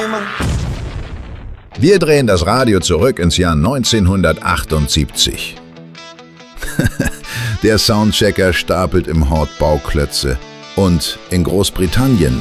Zimmer. Wir drehen das Radio zurück ins Jahr 1978. Der Soundchecker stapelt im Hort Bauklötze. Und in Großbritannien